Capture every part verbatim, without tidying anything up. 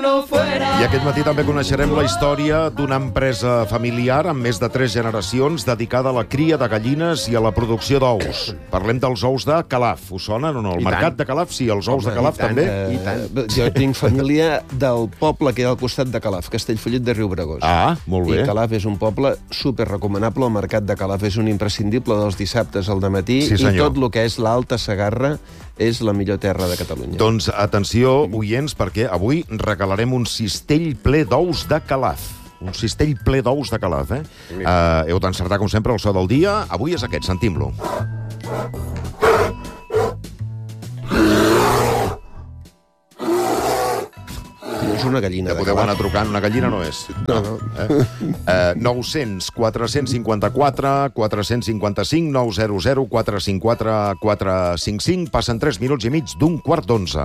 uno fuera. I aquest matí també coneixerem la història d'una empresa familiar amb més de tres generacions dedicada a la cria de gallines i a la producció d'ous. Parlem dels ous de Calaf. Us sonen o no? El I mercat tant. de Calaf, sí, els ous Home, de Calaf i tant, també. Eh, I tant. Jo tinc família del poble que hi ha al costat de Calaf, Castellfollit de Riubregós. Ah, molt bé. I Calaf és un poble super recomanable. El mercat de Calaf és un imprescindible dels dissabtes al dematí. Sí, I senyor. tot el que és l'Alta Segarra és la millor terra de Catalunya. Doncs atenció, oients, perquè avui regalarem un cistell ple d'ous de Calaf. Un cistell ple d'ous de Calaf, eh? Uh, heu d'encertar, com sempre, el so del dia. Avui és aquest, sentim-lo. No és una gallina Ja de podeu Calaf. anar trucant, una gallina no és. No, no. Eh? Eh, nou cents, quatre-cents cinquanta-quatre, quatre-cents cinquanta-cinc, nou zero zero, quatre cinc quatre, quatre cinc cinc. Passen tres minuts i mig d'un quart d'onze.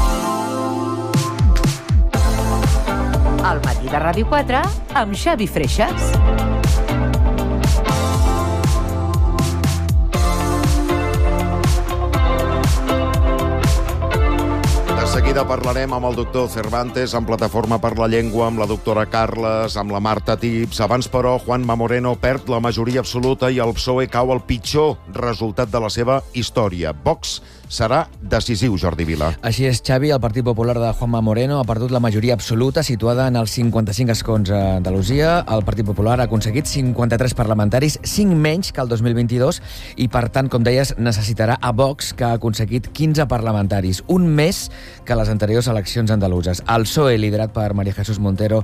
Al matí de Ràdio quatre, amb Xavi Freixas. De seguida parlarem amb el doctor Cervantes, amb Plataforma per la Llengua, amb la doctora Carles, amb la Marta Tips. Abans, però, Juanma Moreno perd la majoria absoluta i el P S O E cau al pitjor resultat de la seva història. Vox serà decisiu, Jordi Vila. Així és, Xavi. El Partit Popular de Juanma Moreno ha perdut la majoria absoluta, situada en els cinquanta-cinc escons a Andalusia. El Partit Popular ha aconseguit cinquanta-tres parlamentaris, cinc menys que el dos mil vint-i-dos, i, per tant, com deies, necessitarà a Vox, que ha aconseguit quinze parlamentaris, un més que les anteriors eleccions andaluses. El P S O E, liderat per María Jesús Montero,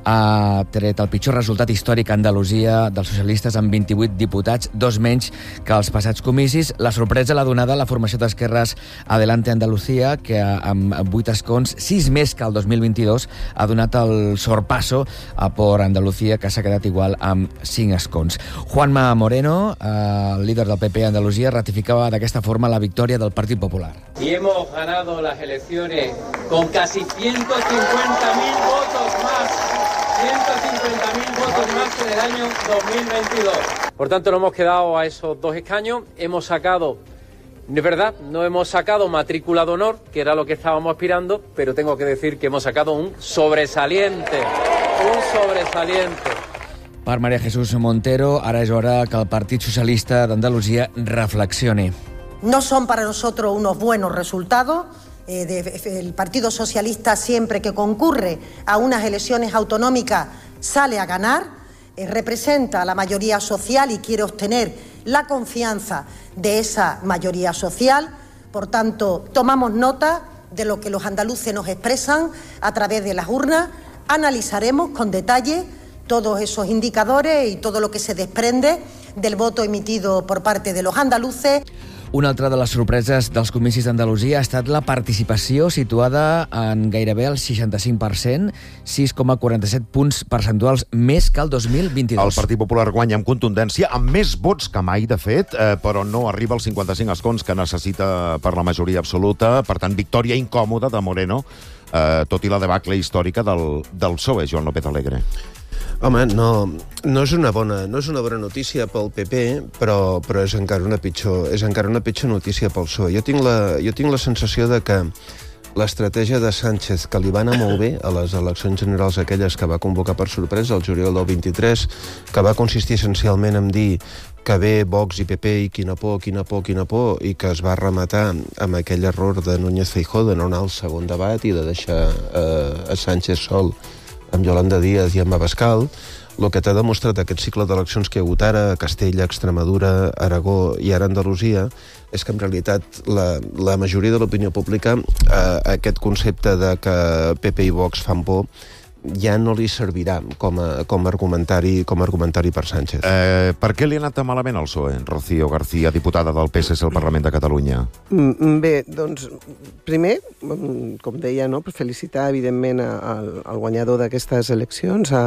ha tret el pitjor resultat històric a Andalusia dels socialistes, amb vint-i-vuit diputats, dos menys que els passats comicis. La sorpresa l'ha donada la formació d'Esquerra Adelante Andalucía, que amb vuit escons, sis més que el dos mil vint-i-dos, ha donat el sorpasso a Por Andalucía, que s'ha quedat igual amb cinc escons. Juanma Moreno, eh, el líder del P P a Andalusia, ratificava d'aquesta forma la victòria del Partit Popular. Y hemos ganado las elecciones con casi ciento cincuenta mil votos más. ciento cincuenta mil votos más que en el año dos mil veintidós. Por tanto, no hemos quedado a esos dos escaños. Hemos sacado... Es verdad, no hemos sacado matrícula de honor, que era lo que estábamos aspirando, pero tengo que decir que hemos sacado un sobresaliente, un sobresaliente. Per María Jesús Montero, ara és hora que el Partit Socialista d'Andalusia reflexione. No son para nosotros unos buenos resultados. Eh, de, el Partido Socialista, siempre que concurre a unas elecciones autonómicas, sale a ganar, eh, representa a la mayoría social y quiere obtener la confianza de esa mayoría social. Por tanto, tomamos nota de lo que los andaluces nos expresan a través de las urnas, analizaremos con detalle todos esos indicadores y todo lo que se desprende del voto emitido por parte de los andaluces. Una altra de les sorpreses dels comicis d'Andalusia ha estat la participació, situada en gairebé el seixanta-cinc per cent, sis coma quaranta-set punts percentuals més que el dos mil vint-i-dos. El Partit Popular guanya amb contundència, amb més vots que mai, de fet, eh, però no arriba als cinquanta-cinc escons que necessita per la majoria absoluta. Per tant, victòria incòmoda de Moreno, eh, tot i la debacle històrica del, del P S O E, Joan López Alegre. Home, no, no, és una bona, no és una bona notícia pel P P, però, però és, encara una pitjor, és encara una pitjor notícia pel P S O E. Jo tinc la, jo tinc la sensació de que l'estratègia de Sánchez, que li va anar molt bé a les eleccions generals aquelles que va convocar per sorpresa el juliol del vint-i-tres, que va consistir essencialment en dir que ve Vox i P P i quina por, quina por, quina por, i que es va rematar amb aquell error de Núñez Feijóo de no anar al segon debat i de deixar eh, a Sánchez sol amb Yolanda Díaz i amb Abascal. El que t'ha demostrat aquest cicle d'eleccions que hi ha hagut ara, a Castella, Extremadura, Aragó i ara Andalusia, és que en realitat la, la majoria de l'opinió pública, eh, aquest concepte de que P P i Vox fan por, ja no li servirà com a, com a, argumentari, com a argumentari per Sánchez. Eh, per què li ha anat tan malament al P S O E? Rocío García, diputada del P S C al Parlament de Catalunya. Bé, doncs, primer, com deia, no, felicitar, evidentment, al, al guanyador d'aquestes eleccions, a,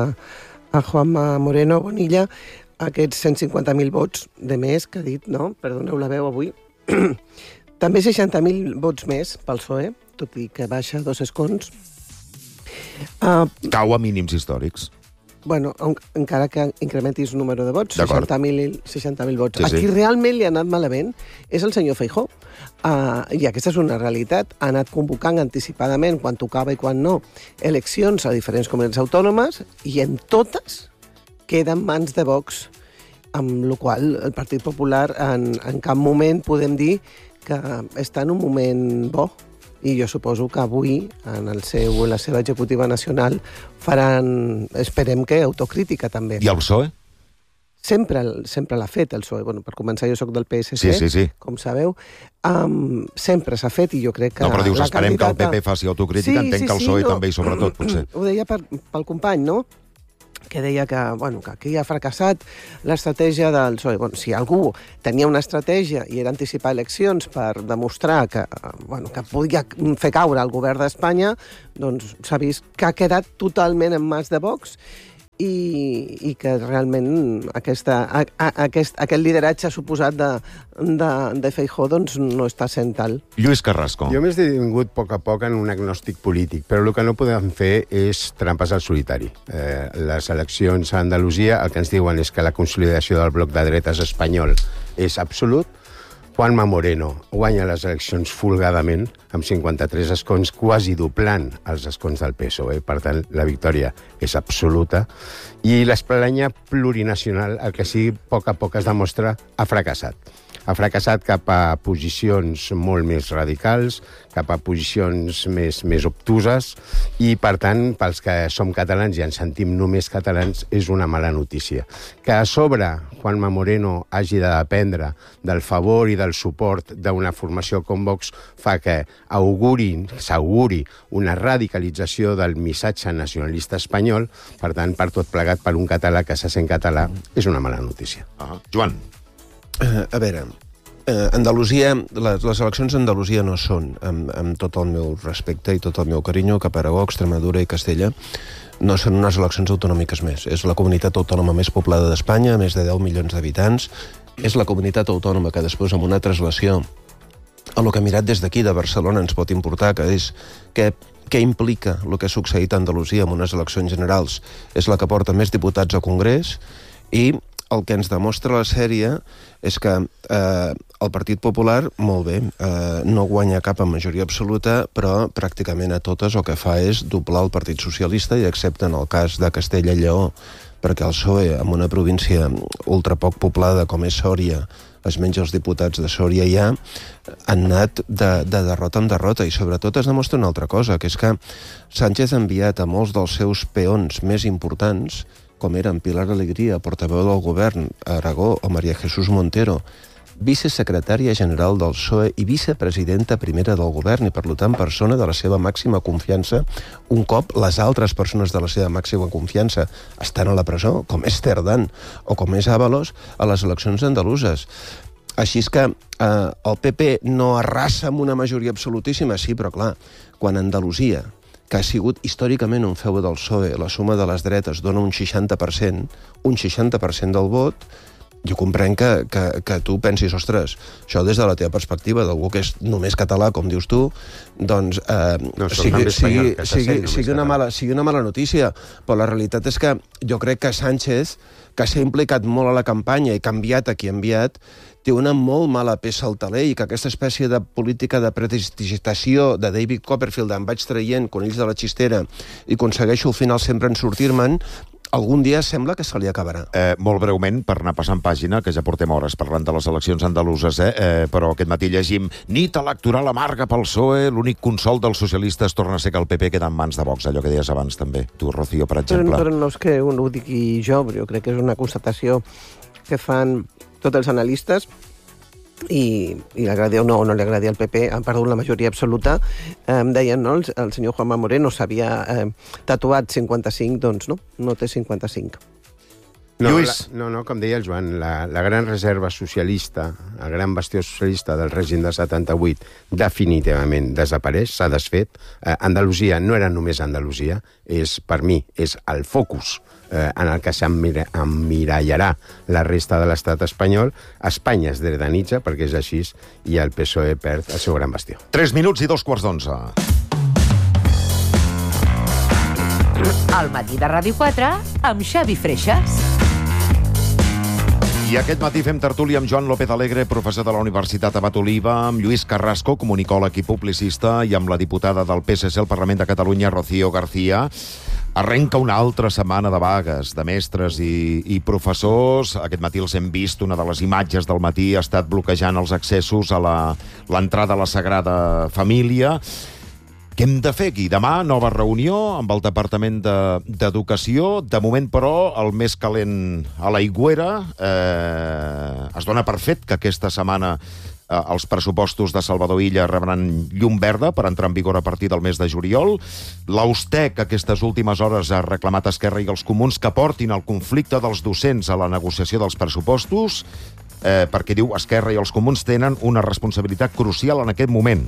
a Juanma Moreno Bonilla, aquests cent cinquanta mil vots de més que ha dit, no? Perdoneu la veu avui. També seixanta mil vots més pel P S O E, tot i que baixa dos escons. Uh, Cau a mínims històrics. bueno, encara que incrementis el número de vots, seixanta mil vots. Sí, sí. A qui realment li ha anat malament és el senyor Feijóo. Uh, I aquesta és una realitat. Ha anat convocant anticipadament, quan tocava i quan no, eleccions a diferents comunitats autònomes i en totes queda en mans de Vox, amb la qual cosa el Partit Popular en, en cap moment podem dir que està en un moment bo. I jo suposo que avui, en el seu, la seva executiva nacional, faran, esperem que, autocrítica també. I el P S O E? Sempre, sempre l'ha fet, el P S O E. Bueno, per començar, jo soc del P S C, sí, sí, sí. com sabeu. Um, sempre s'ha fet i jo crec que... No, però dius, la esperem candidata... que el P P faci autocrítica, sí, entenc sí, que el P S O E sí, no. també, i sobretot, potser. Ho deia per, pel company, no?, que deia que, bueno, que aquí ha fracassat l'estratègia del P S O E. Bueno, si algú tenia una estratègia i era anticipar eleccions per demostrar que, bueno, que podia fer caure el govern d'Espanya, doncs s'ha vist que ha quedat totalment en mans de Vox i, i que realment aquesta, a, a, aquest, aquest lideratge suposat de, de, de Feijóo doncs, no està sent tal. Lluís Carrasco. Jo m'he esdevingut a poc a poc en un agnòstic polític, però el que no podem fer és trampes al solitari. Eh, les eleccions a Andalusia el que ens diuen és que la consolidació del bloc de dretes espanyol és absolut. Juanma Moreno guanya les eleccions folgadament, amb cinquanta-tres escons, quasi doblant els escons del P S O E. Per tant, la victòria és absoluta. I l'Espanya plurinacional, el que sí, a poc a poc es demostra, ha fracassat. Ha fracassat cap a posicions molt més radicals, cap a posicions més, més obtuses, i, per tant, pels que som catalans i ens sentim només catalans, és una mala notícia. Que a sobre Juanma Moreno hagi de dependre del favor i del suport d'una formació com Vox fa que augurin, s'auguri una radicalització del missatge nacionalista espanyol. Per tant, per tot plegat, per un català que se sent català, és una mala notícia. Uh-huh. Joan. Uh, a veure, uh, Andalusia, les, les eleccions a Andalusia no són, amb, amb tot el meu respecte i tot el meu carinyo cap a Aragó, Extremadura i Castella, no són unes eleccions autonòmiques més. És la comunitat autònoma més poblada d'Espanya, més de deu milions d'habitants. És la comunitat autònoma que després, amb una translació a lo que mirat des d'aquí, de Barcelona, ens pot importar, que és què, què implica el que ha succeït a Andalusia en unes eleccions generals. És la que porta més diputats al Congrés i el que ens demostra la sèrie és que eh, el Partit Popular, molt bé, eh, no guanya cap en majoria absoluta, però pràcticament a totes el que fa és doblar el Partit Socialista, i excepte en el cas de Castella i Lleó, perquè el P S O E, en una província ultra poc poblada com és Sòria, es menja els diputats de Sòria ja, han anat de, de derrota en derrota, i sobretot es demostra una altra cosa, que és que Sánchez ha enviat a molts dels seus peons més importants, com eren Pilar Alegría, portaveu del govern a Aragó, o María Jesús Montero, vicesecretària general del P S O E i vicepresidenta primera del govern, i per tant persona de la seva màxima confiança, un cop les altres persones de la seva màxima confiança estan a la presó, com és Cerdán o com és Ábalos, a les eleccions andaluses. Així és que eh, el P P no arrasa amb una majoria absolutíssima, sí, però clar, quan Andalusia, que ha sigut històricament un feu del P S O E, la suma de les dretes dona un seixanta per cent, un seixanta per cent del vot, jo comprenc que, que, que tu pensis, ostres, això des de la teva perspectiva, d'algú que és només català, com dius tu, doncs eh, no, sigui, sigui, sigui, sigui, una mala, sigui una mala notícia, però la realitat és que jo crec que Sánchez, que s'ha implicat molt a la campanya i canviat a qui ha enviat, té una molt mala peça al taler, i que aquesta espècie de política de prestigitació de David Copperfield, em vaig traient conills de la xistera i aconsegueixo al final sempre en sortir-me'n, algun dia sembla que se li acabarà. Eh, molt breument, per anar passant pàgina, que ja portem hores parlant de les eleccions andaluses, eh? Eh, però aquest matí llegim nit electoral amarga pel P S O E, l'únic consol dels socialistes torna a ser que el P P queda en mans de Vox, allò que deies abans també, tu, Rocío, per exemple. Però, però no és que ho digui jo, jo crec que és una constatació que fan tots els analistes, i, i li agradi o no, o no li agradi al P P, han perdut la majoria absoluta. Em deien, no?, el, el senyor Juanma Moreno s'havia eh, tatuat cinquanta-cinc, doncs no, no té cinquanta-cinc. No, Lluís. La, no, no, com deia el Joan, la, la gran reserva socialista, el gran bastió socialista del règim de setanta-vuit definitivament desapareix, s'ha desfet. Eh, Andalusia no era només Andalusia, és, per mi, és el focus eh, en el que s'emmirallarà la resta de l'estat espanyol. Espanya es dretanitza, perquè és així, i el P S O E perd el seu gran bastió. Tres minuts i dos quarts d'onze. Al matí de Ràdio quatre, amb Xavi Freixas. I aquest matí fem tertúlia amb Joan López Alegre, professor de la Universitat Abat Oliva, amb Lluís Carrasco, comunicòleg i publicista, i amb la diputada del P S C al Parlament de Catalunya, Rocío García. Arrenca una altra setmana de vagues de mestres i, i professors. Aquest matí els hem vist, una de les imatges del matí ha estat bloquejant els accessos a l'entrada a la Sagrada Família. Què hem de fer aquí? Demà, nova reunió amb el Departament d'Educació. De moment, però, el més calent a l'aigüera. Eh, es dona per fet que aquesta setmana eh, els pressupostos de Salvador Illa rebran llum verda per entrar en vigor a partir del mes de juliol. L'Austec, aquestes últimes hores, ha reclamat a Esquerra i els comuns que portin el conflicte dels docents a la negociació dels pressupostos, eh, perquè, diu, Esquerra i els comuns tenen una responsabilitat crucial en aquest moment.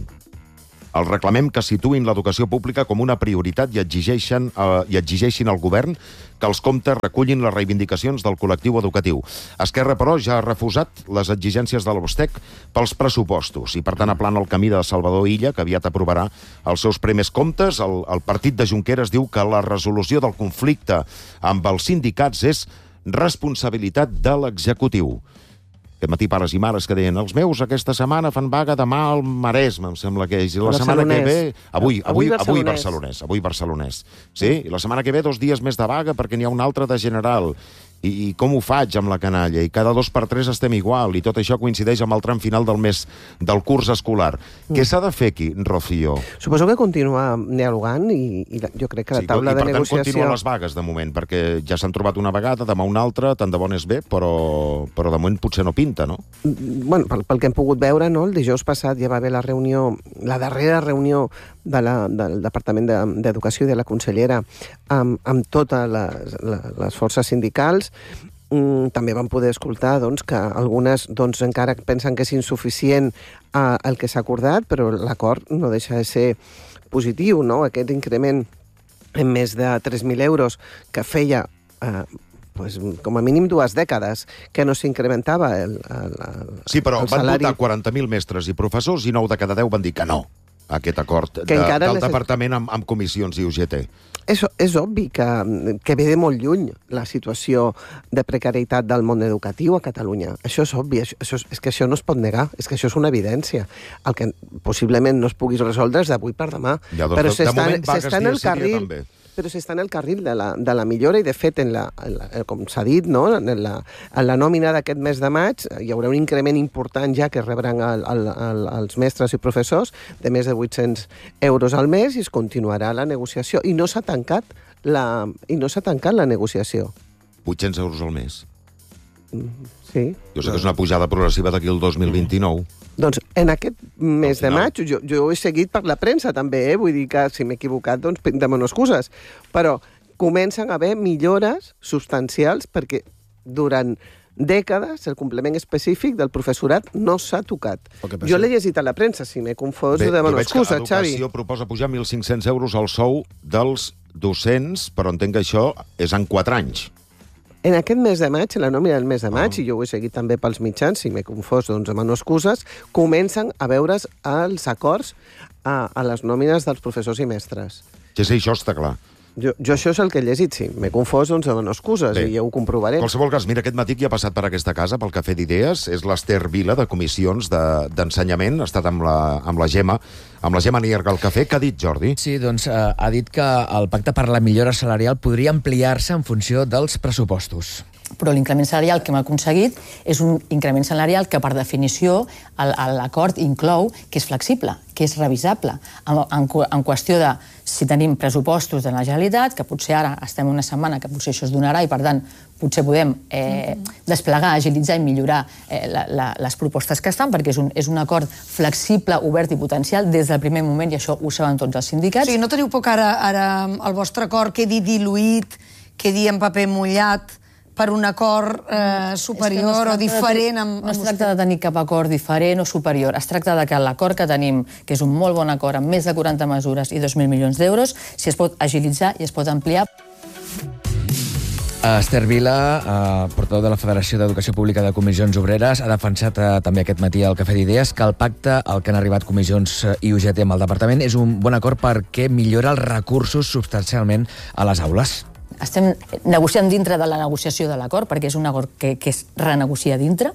El reclamem que situïn l'educació pública com una prioritat i exigeixen, eh, i exigeixin al govern que els comptes recullin les reivindicacions del col·lectiu educatiu. Esquerra, però, ja ha refusat les exigències de l'Austec pels pressupostos i, per tant, aplana el camí de Salvador Illa, que aviat aprovarà els seus primers comptes. El, el partit de Junqueras diu que la resolució del conflicte amb els sindicats és responsabilitat de l'executiu. Aquest matí pares i mares que deien els meus aquesta setmana fan vaga demà al Maresme, em sembla que és. I la setmana que ve... Avui, avui, avui barcelonès. Avui barcelonès. Sí? I la setmana que ve dos dies més de vaga perquè n'hi ha un altre de general. I, I com ho faig amb la canalla? I cada dos per tres estem igual. I tot això coincideix amb el tram final del mes del curs escolar. Mm. Què s'ha de fer aquí, Rocío? Suposo que continuar dialogant i, i la, jo crec que la taula sí, de negociació... I per tant continuen les vagues de moment, perquè ja s'han trobat una vegada, demà una altra, tant de bon és bé, però, però de moment potser no pinta, no? Bueno, pel, pel que hem pogut veure, no? El dijous passat ja va haver la reunió, la darrera reunió de la, del Departament d'Educació i de la consellera amb, amb totes les, les forces sindicals. Mm, també vam poder escoltar doncs, que algunes doncs, encara pensen que és insuficient eh, el que s'ha acordat, però l'acord no deixa de ser positiu, no? Aquest increment en més de tres mil euros que feia eh, pues, com a mínim dues dècades que no s'incrementava el, el, el, sí, però el van salari. votar quaranta mil mestres i professors i nou de cada deu van dir que no a aquest acord de, del necessit... departament amb, amb comissions i U G T. És, és obvi que, que ve de molt lluny la situació de precarietat del món educatiu a Catalunya. Això és obvi, això, això, és que això no es pot negar, és que això és una evidència. El que possiblement no es pugui resoldre és d'avui per demà. Ja, doncs, però de, de moment vagues s'està en el carril, també. Però s'està en el carril de la, de la millora i, de fet, en la, en la, com s'ha dit, no? en, la, en la nòmina d'aquest mes de maig hi haurà un increment important ja que rebran el, el, el, els mestres i professors de més de vuit-cents euros al mes i es continuarà la negociació. I no s'ha tancat la, i no s'ha tancat la negociació. vuit-cents euros al mes? Sí. Jo sé que és una pujada progressiva d'aquí el dos mil vint-i-nou. Doncs en aquest mes de maig, jo, jo ho he seguit per la premsa també, eh? Vull dir que si m'he equivocat, doncs demano excuses. Però comencen a haver millores substancials perquè durant dècades el complement específic del professorat no s'ha tocat. Jo l'he llegit a la premsa, si m'he confós, ho demano excuses, Xavi. Educació proposa pujar mil cinc-cents euros al sou dels docents, però entenc que això és en quatre anys. En aquest mes de maig, en la nòmina del mes de maig, oh. i jo ho he seguit també pels mitjans, si m'he confós, doncs demano excuses, comencen a veure's els acords a, a les nòmines dels professors i mestres. Sí, sí, això està clar. Jo, jo això és el que he llegit, sí. M'he confós, doncs demano excuses, Bé. i ja ho comprovaré. En qualsevol cas, mira, aquest matí qui ha passat per aquesta casa, pel Cafè d'Idees, és l'Ester Vila, de Comissions d'Ensenyament, de, ha estat amb la, amb la Gemma, amb la Gemma Nierga al cafè. Què ha dit, Jordi? Sí, doncs eh, ha dit que el pacte per la millora salarial podria ampliar-se en funció dels pressupostos. Però l'increment salarial que hem aconseguit és un increment salarial que, per definició, l'acord inclou que és flexible, que és revisable, en, en, en qüestió de si tenim pressupostos de la Generalitat, que potser ara estem una setmana que potser això es donarà i, per tant, potser podem eh, desplegar, agilitzar i millorar eh, la, la, les propostes que estan, perquè és un, és un acord flexible, obert i potencial des del primer moment, i això ho saben tots els sindicats. O sigui, no teniu por que ara, ara el vostre acord quedi diluït, quedi en paper mullat, per un acord eh, superior no o diferent? Amb, no es tracta de tenir cap acord diferent o superior. Es tracta de que l'acord que tenim, que és un molt bon acord amb més de quaranta mesures i dos mil milions d'euros, si es pot agilitzar i es pot ampliar. Esther Vila, eh, portaveu de la Federació d'Educació Pública de Comissions Obreres, ha defensat eh, també aquest matí al Cafè d'Idees que el pacte al que han arribat Comissions i U G T amb el departament és un bon acord perquè millora els recursos substancialment a les aules. Estem negociant dintre de la negociació de l'acord, perquè és un acord que, que es renegocia dintre,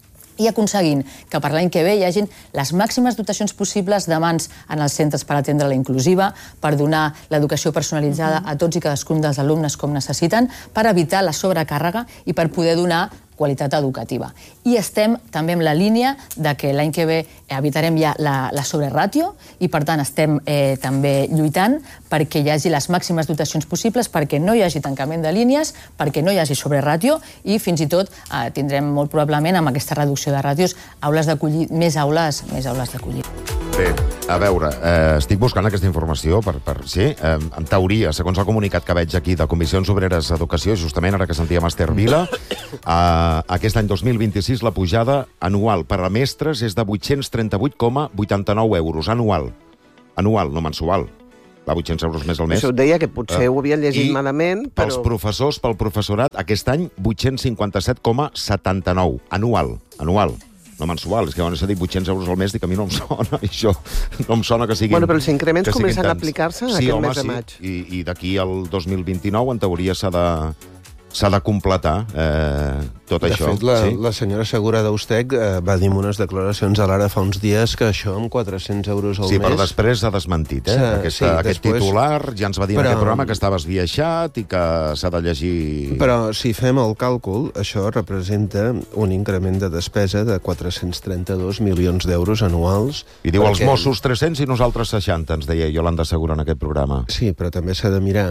i aconseguint que per l'any que ve hi hagin les màximes dotacions possibles de mans en els centres per atendre la inclusiva, per donar l'educació personalitzada a tots i cadascun dels alumnes com necessiten, per evitar la sobrecàrrega i per poder donar qualitat educativa. I estem també en la línia de que l'any que ve evitarem ja la, la sobreràtio i, per tant, estem eh, també lluitant perquè hi hagi les màximes dotacions possibles, perquè no hi hagi tancament de línies, perquè no hi hagi sobreràtio i, fins i tot, eh, tindrem molt probablement, amb aquesta reducció de ràtios, aules d'acollir, més aules, més aules d'acollir. Bé, a veure, eh, estic buscant aquesta informació per... per sí, eh, en teoria, segons el comunicat que veig aquí de Comissions Obreres d'Educació, justament ara que sentíem Esther Vila, eh, aquest any dos mil vint-i-sis la pujada anual per a mestres és de vuit-cents trenta-vuit coma vuitanta-nou euros, anual. Anual, no mensual. Va, vuit-cents euros més al mes. Això ho deia, que potser eh, ho havien llegit i malament, però... pels professors, pel professorat, aquest any vuit-cents cinquanta-set coma setanta-nou, anual, anual. No mensual, és que quan s'ha dit vuit-cents euros al mes, dic que a mi no em sona, això no em sona que siguin... Bueno, però els increments comencen a aplicar-se sí, aquest home, mes de sí. maig. I, i d'aquí al dos mil vint-i-nou, en teoria, s'ha de... s'ha de completar eh, tot de això. De fet, la, sí? la senyora Segura d'Ustec eh, va dir en unes declaracions a l'Ara fa uns dies que això amb quatre-cents euros al sí, mes... Sí, però després s'ha desmentit, eh? Sí, Aquesta, sí, aquest després... titular ja ens va dir però... en aquest programa que estava esbiaixat i que s'ha de llegir... Però si fem el càlcul, això representa un increment de despesa de quatre-cents trenta-dos milions d'euros anuals. I diu perquè... els Mossos tres-cents i nosaltres seixanta, ens deia Iolanda Segura en aquest programa. Sí, però també s'ha de mirar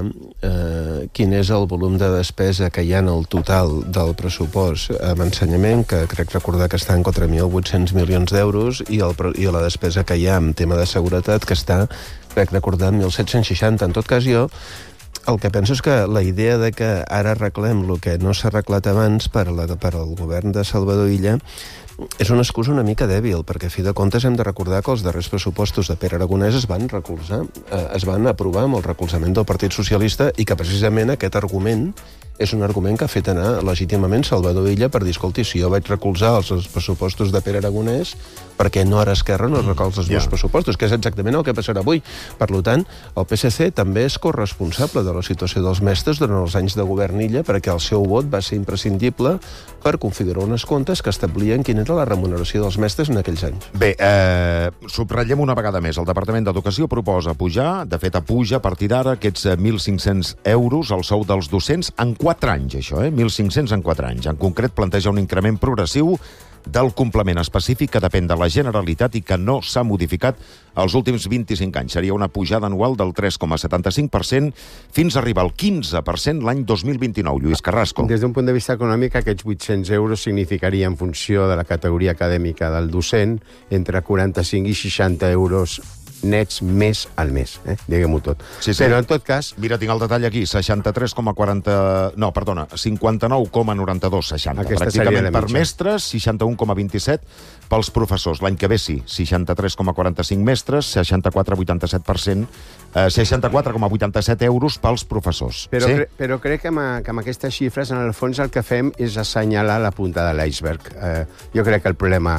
eh, quin és el volum de despesa que hi ha en el total del pressupost amb ensenyament, que crec recordar que està en quatre mil vuit-cents milions d'euros, i, el, i la despesa que hi ha en tema de seguretat, que està, crec recordar, en mil set-cents seixanta. En tot cas, jo el que penso és que la idea de que ara arreglem el que no s'ha arreglat abans per, la, per al govern de Salvador Illa és una excusa una mica dèbil, perquè a fi de comptes hem de recordar que els darrers pressupostos de Pere Aragonès es van recolzar, eh, es van aprovar amb el recolzament del Partit Socialista, i que precisament aquest argument és un argument que ha fet anar legítimament Salvador Illa per dir, escolti, si jo vaig recolzar els, els pressupostos de Pere Aragonès, perquè no ara Esquerra no recolza els meus yeah. pressupostos, que és exactament el que passarà avui. Per tant, el P S C també és corresponsable de la situació dels mestres durant els anys de govern Illa, perquè el seu vot va ser imprescindible per configurar unes comptes que establien quina era la remuneració dels mestres en aquells anys. Bé, eh, subratllem una vegada més. El Departament d'Educació proposa pujar, de fet, apuja a partir d'ara aquests mil cinc-cents euros al sou dels docents en quatre anys, això, eh? mil cinc-cents en quatre anys. En concret, planteja un increment progressiu del complement específic que depèn de la Generalitat i que no s'ha modificat els últims vint-i-cinc anys. Seria una pujada anual del tres coma setanta-cinc per cent fins a arribar al quinze per cent l'any dos mil vint-i-nou. Lluís Carrasco. Des d'un punt de vista econòmic, aquests vuit-cents euros significaria, en funció de la categoria acadèmica del docent, entre quaranta-cinc i seixanta euros nets més al mes, eh? diguem-ho tot. Sí, sí. Però, en tot cas... Mira, tinc el detall aquí, seixanta-tres coma quaranta... No, perdona, cinquanta-nou coma noranta-dos, seixanta. Aquesta pràcticament per mitja. mestres, seixanta-un coma vint-i-set pels professors. L'any que ve sí, seixanta-tres coma quaranta-cinc mestres, seixanta-quatre coma vuitanta-set per cent, eh, seixanta-quatre coma vuitanta-set euros pels professors. Però, sí? cre però crec que amb, que amb aquestes xifres, en el fons, el que fem és assenyalar la punta de l'iceberg. Eh, jo crec que el problema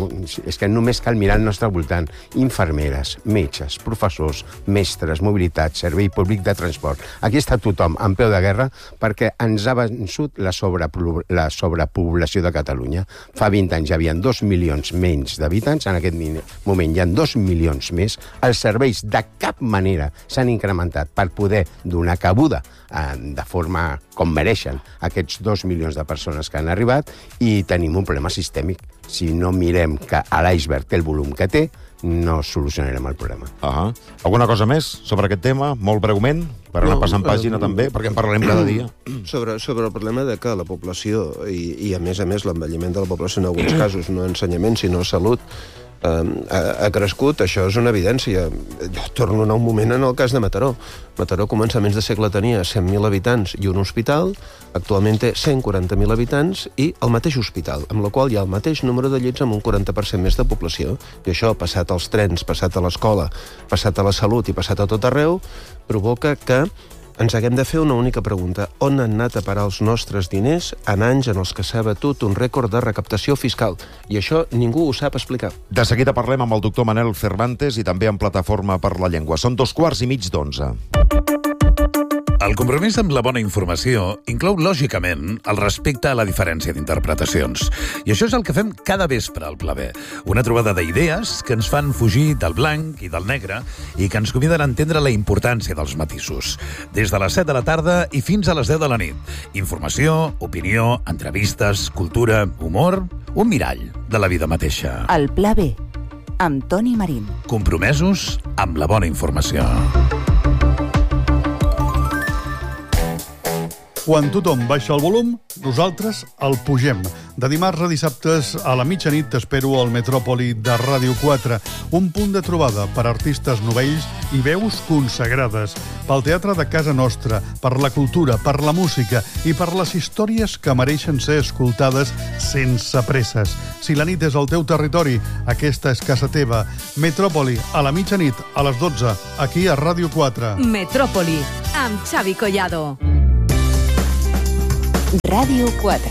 és que només cal mirar al nostre voltant. Infermeres, metges, professors, mestres, mobilitat, servei públic de transport. Aquí està tothom en peu de guerra perquè ens ha vençut la, la sobrepoblació de Catalunya. Fa vint anys hi havia dos milions menys d'habitants, en aquest moment hi ha dos milions més. Els serveis de cap manera s'han incrementat per poder donar cabuda eh, de forma com mereixen aquests dos milions de persones que han arribat, i tenim un problema sistèmic. Si no mirem que l'iceberg té el volum que té, no solucionarem el problema. Uh -huh. Alguna cosa més sobre aquest tema, molt breument, per anar no, passant pàgina uh, també, perquè en parlarem cada dia? Sobre, sobre el problema de que la població, i, i a més a més l'envelliment de la població en alguns casos, no ensenyament, sinó salut, eh, ha, ha crescut, això és una evidència. Jo torno a anar un moment en el cas de Mataró. Mataró a començaments de segle tenia cent mil habitants i un hospital, actualment té cent quaranta mil habitants i el mateix hospital, amb la qual hi ha el mateix número de llits amb un quaranta per cent més de població. I això, passat als trens, passat a l'escola, passat a la salut i passat a tot arreu, provoca que ens haguem de fer una única pregunta. On han anat a parar els nostres diners en anys en els que s'ha batut un rècord de recaptació fiscal? I això ningú ho sap explicar. De seguida parlem amb el doctor Manel Cervantes i també en Plataforma per la Llengua. Són dos quarts i mig d'onze. El compromís amb la bona informació inclou, lògicament, el respecte a la diferència d'interpretacions. I això és el que fem cada vespre al Pla B. Una trobada d'idees que ens fan fugir del blanc i del negre i que ens conviden a entendre la importància dels matisos. Des de les set de la tarda i fins a les deu de la nit. Informació, opinió, entrevistes, cultura, humor, un mirall de la vida mateixa. El Pla B, amb Toni Marín. Compromesos amb la bona informació. Quan tothom baixa el volum, nosaltres el pugem. De dimarts a dissabtes a la mitjanit t'espero al Metròpoli de Ràdio quatre, un punt de trobada per artistes novells i veus consagrades, pel teatre de casa nostra, per la cultura, per la música i per les històries que mereixen ser escoltades sense presses. Si la nit és el teu territori, aquesta és casa teva. Metròpoli, a la mitjanit, a les dotze, aquí a Ràdio quatre. Metròpoli, amb Xavi Collado. Ràdio quatre.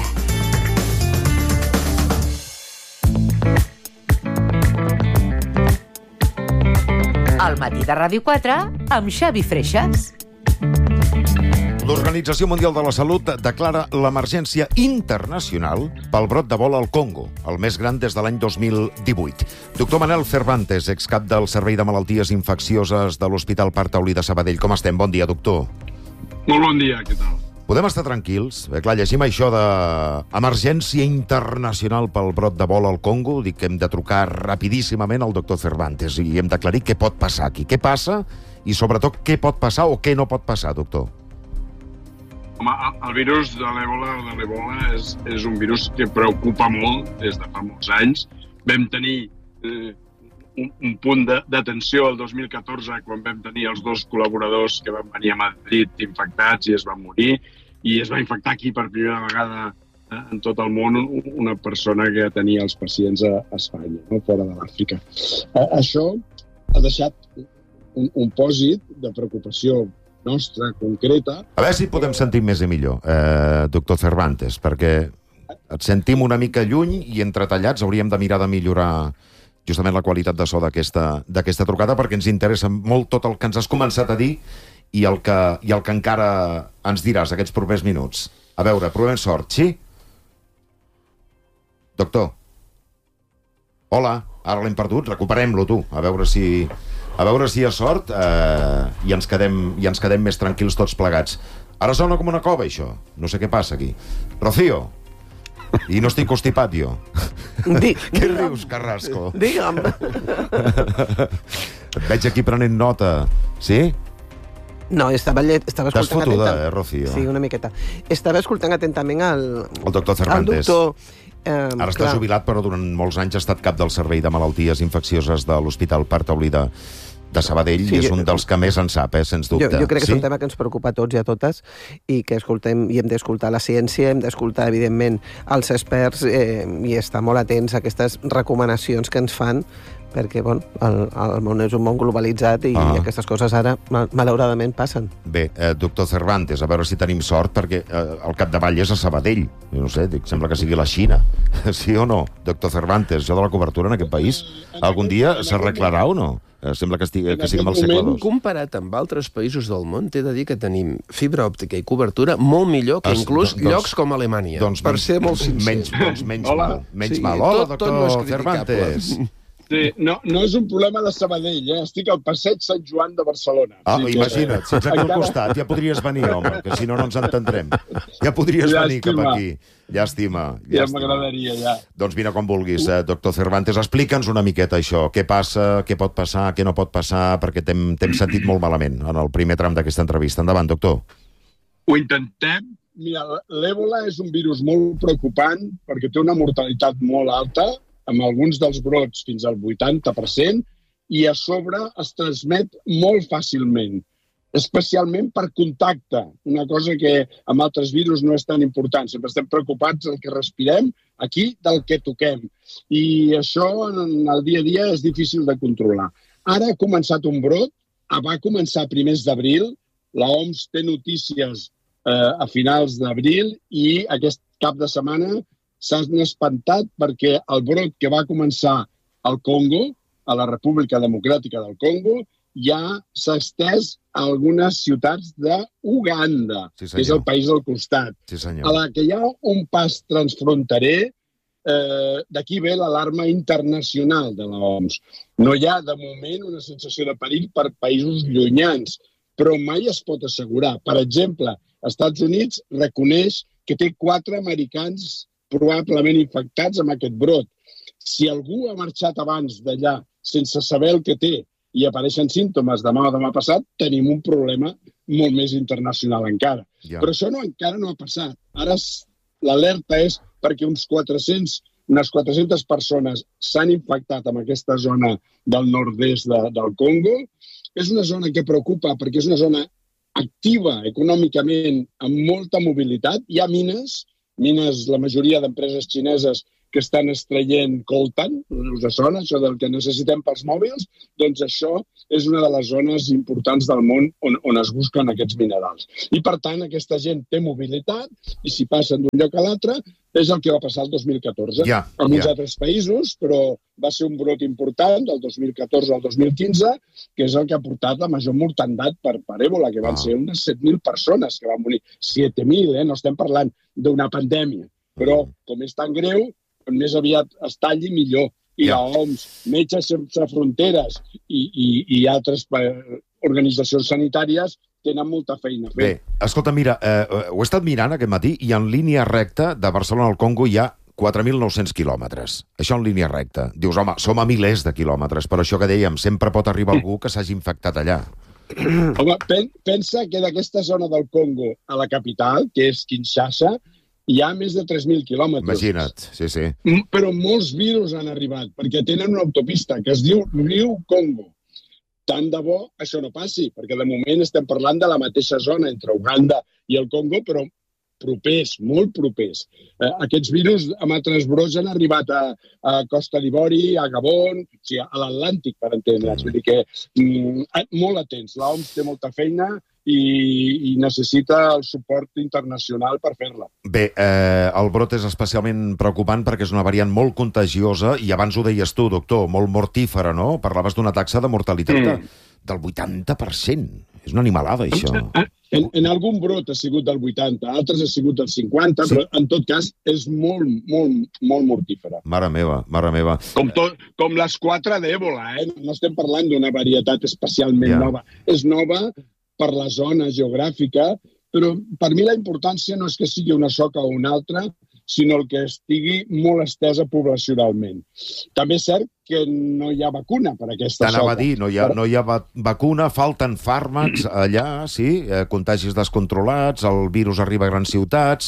Al matí de Ràdio quatre, amb Xavi Freixas. L'Organització Mundial de la Salut declara l'emergència internacional pel brot d'Ebola al Congo, el més gran des de l'any dos mil divuit. Doctor Manel Cervantes, excap del Servei de Malalties Infeccioses de l'Hospital Parc Taulí de Sabadell. Com estem? Bon dia, doctor. Molt bon dia, què tal? Podem estar tranquils? Bé, clar, llegim això d'emergència internacional pel brot d'Ebola al Congo. Dic que hem de trucar rapidíssimament al doctor Cervantes i hem d'aclarir què pot passar aquí. Què passa i, sobretot, què pot passar o què no pot passar, doctor? Home, el virus de l'Ebola de l'Ebola és, és un virus que preocupa molt des de fa molts anys. Vam tenir eh, un, un punt d'atenció el dos mil catorze quan vam tenir els dos col·laboradors que van venir a Madrid infectats i es van morir, i es va infectar aquí per primera vegada eh, en tot el món una persona que tenia els pacients a, a Espanya, no? Fora de l'Àfrica. Eh, això ha deixat un, un pòsit de preocupació nostra, concreta. A veure si podem sentir més i millor, eh, doctor Cervantes, perquè et sentim una mica lluny i entretallats hauríem de mirar de millorar justament la qualitat de so d'aquesta d'aquesta trucada, perquè ens interessa molt tot el que ens has començat a dir i el que, i el que encara ens diràs aquests propers minuts. A veure, provem sort, sí? Doctor? Hola, ara l'hem perdut, recuperem-lo, tu, a veure si... A veure si hi ha sort eh, i, ens quedem, i ens quedem més tranquils tots plegats. Ara sona com una cova, això. No sé què passa aquí. Rocío, i no estic constipat, jo. Di, Què rius, Carrasco? Digue'm. Et veig aquí prenent nota. Sí? No, estava, estava escoltant... T'has fotuda, atentament. eh, Rocío? Sí, una miqueta. Estava escoltant atentament el... El doctor Cervantes. El doctor... Eh, Ara està clar. jubilat, però durant molts anys ha estat cap del Servei de Malalties Infeccioses de l'Hospital Parc Taulí de, de Sabadell, sí, i és un dels que més en sap, eh, sens dubte. Jo, jo crec que sí? és un tema que ens preocupa a tots i a totes i que escoltem, i hem d'escoltar la ciència, hem d'escoltar, evidentment, els experts eh, i estar molt atents a aquestes recomanacions que ens fan, perquè bon, el, el món és un món globalitzat i, ah. i aquestes coses ara, mal, malauradament, passen. Bé, eh, doctor Cervantes, a veure si tenim sort, perquè eh, el capdavall és a Sabadell. Jo no sé, dic, sembla que sigui la Xina. Sí o no, doctor Cervantes? Jo de la cobertura en aquest país, algun dia s'arreglarà o no? Eh, sembla que, estigui, que siguem al segle dos. Comparat amb altres països del món, t'he de dir que tenim fibra òptica i cobertura molt millor que Es, inclús doncs, llocs com Alemanya, doncs, per ser molt sincer. Menys, doncs, menys Hola. mal. Menys Sí, mal. Hola, tot- doctor tot no és criticable. Cervantes. Sí, no, no és un problema de Sabadell, eh? Estic al passeig Sant Joan de Barcelona. Ah, Així que, imagina't, si ets aquí al encara- costat, ja podries venir, home, que si no, no ens entendrem. Ja podries venir cap Llàstima. aquí. Llàstima. Ja llàstima. m'agradaria, ja. Doncs vine com vulguis, eh, doctor Cervantes. Explica'ns una miqueta això. Què passa, què pot passar, què no pot passar, perquè t'hem t'hem sentit molt malament en el primer tram d'aquesta entrevista. Endavant, doctor. Ho intentem. Mira, l'Ebola és un virus molt preocupant perquè té una mortalitat molt alta, amb alguns dels brots fins al vuitanta per cent, i a sobre es transmet molt fàcilment, especialment per contacte, una cosa que amb altres virus no és tan important. Sempre estem preocupats del que respirem, aquí del que toquem. I això en el dia a dia és difícil de controlar. Ara ha començat un brot, va començar a primers d'abril, La O M S té notícies eh, a finals d'abril i aquest cap de setmana s'han espantat perquè el brot que va començar al Congo, a la República Democràtica del Congo, ja s'ha estès a algunes ciutats d'Uganda, sí, que és el país del costat. Sí, a la que hi ha un pas transfronterer, eh, d'aquí ve l'alarma internacional de la O M S. No hi ha, de moment, una sensació de perill per països llunyans, però mai es pot assegurar. Per exemple, els Estats Units reconeix que té quatre americans probablement infectats amb aquest brot. Si algú ha marxat abans d'allà sense saber el que té i apareixen símptomes demà o demà passat, tenim un problema molt més internacional encara. Ja. Però això no, encara no ha passat. Ara l'alerta és perquè uns quatre-cents, unes quatre-centes persones s'han infectat en aquesta zona del nord-est de, del Congo. És una zona que preocupa perquè és una zona activa econòmicament, amb molta mobilitat. Hi ha mines, mines, la majoria d'empreses xineses que estan extraient coltan, us sona, això del que necessitem pels mòbils, doncs això és una de les zones importants del món on, on es busquen aquests minerals. I, per tant, aquesta gent té mobilitat i si passen d'un lloc a l'altre és el que va passar el dos mil catorze. Ja, en uns ja. altres països, però va ser un brot important del dos mil catorze al dos mil quinze, que és el que ha portat la major mortandat per, per èbola, que van ah. ser unes set mil persones que van morir. set mil, eh? No estem parlant d'una pandèmia. Però, com és tan greu, més aviat es talli millor. I ja. la O M S, Metges Sense Fronteres i, i, i altres organitzacions sanitàries tenen molta feina a fer. Bé, escolta, mira, eh, ho he estat mirant aquest matí i en línia recta de Barcelona al Congo hi ha quatre mil nou-cents quilòmetres. Això en línia recta. Dius, home, som a milers de quilòmetres, però això que dèiem, sempre pot arribar algú que s'hagi infectat allà. Home, pen, pensa que d'aquesta zona del Congo a la capital, que és Kinshasa, hi ha més de tres mil quilòmetres. Imagina't, sí, sí. Però molts virus han arribat, perquè tenen una autopista que es diu Riu Congo. Tant de bo això no passi, perquè de moment estem parlant de la mateixa zona entre Uganda i el Congo, però propers, molt propers. Eh, aquests virus amb altres brots han arribat a, a Costa d'Ivori, a Gabon, o sigui, a l'Atlàntic, per entendre'ns. Mm. Vull dir que mm, molt atents. L'O M S té molta feina i, i necessita el suport internacional per fer-la. Bé, eh, el brot és especialment preocupant perquè és una variant molt contagiosa i abans ho deies tu, doctor, molt mortífera, no? Parlaves d'una taxa de mortalitat mm. de, del vuitanta per cent. És una animalada, això. En, en algun brot ha sigut del vuitanta, altres ha sigut del cinquanta, sí. Però en tot cas és molt, molt, molt mortífera. Mare meva, mare meva. Com, tot, com les quatre d'èbola, eh? No estem parlant d'una varietat especialment yeah. nova. És nova per la zona geogràfica, però per mi la importància no és que sigui una soca o una altra, sinó el que estigui molt estesa poblacionalment. També és cert que no hi ha vacuna per aquesta soca. T'anava a dir, no hi ha, no hi ha vacuna, falten fàrmacs allà, sí, eh, contagis descontrolats, el virus arriba a grans ciutats.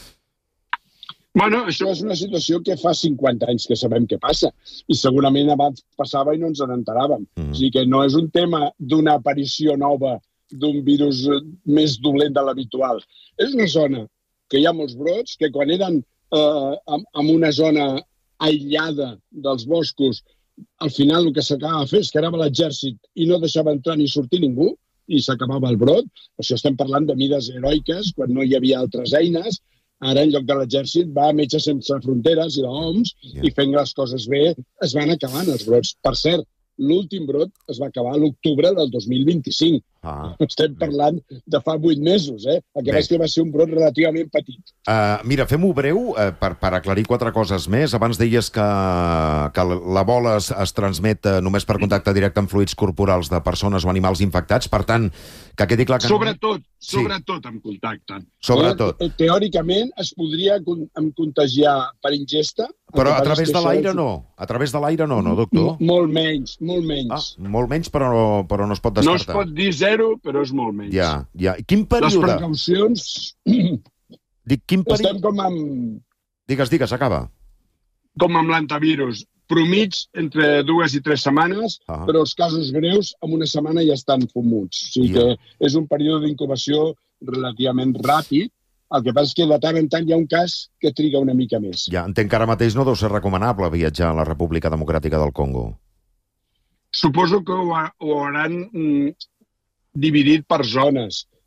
Bueno, això és una situació que fa cinquanta anys que sabem què passa, i segurament abans passava i no ens n'enteràvem. Mm. O sigui que no és un tema d'una aparició nova d'un virus més dolent de l'habitual. És una zona que hi ha molts brots, que quan eren eh, en una zona aïllada dels boscos, al final el que s'acabava de fer és que anava l'exèrcit i no deixava entrar ni sortir ningú, i s'acabava el brot. Això estem parlant de mides heroiques, quan no hi havia altres eines. Ara, en lloc de l'exèrcit, va Metges Sense Fronteres i la O M S, yeah. i fent les coses bé, es van acabant els brots. Per cert, l'últim brot es va acabar a l'octubre del dos mil vint-i-cinc. Ah. Estem parlant de fa vuit mesos, eh? El que va, va ser un brot relativament petit. Uh, mira, fem-ho breu uh, per, per aclarir quatre coses més. Abans deies que, que la bola es, es transmet uh, només per contacte directe amb fluids corporals de persones o animals infectats. Per tant, que quedi clar que... Sobretot, sí. sobretot amb contacte. Sobretot. Eh, teòricament es podria con contagiar per ingesta. Però a través de l'aire no. A través de l'aire no, no, doctor? M molt menys, molt menys. Ah, molt menys, però, però no es pot descartar. No es pot dir zero, però és molt menys. Ja, ja. Quin període? Les precaucions... Dic, quin període? Estem com amb... Digues, digues, acaba. Com amb l'antivirus. Promig entre dues i tres setmanes, ah. però els casos greus en una setmana ja estan fumuts. O sigui yeah. que és un període d'incubació relativament ràpid. El que passa és que de tant en tant hi ha un cas que triga una mica més. Ja, entenc que ara mateix no deu ser recomanable viatjar a la República Democràtica del Congo. Suposo que ho, ho hauran mm, dividit per zones.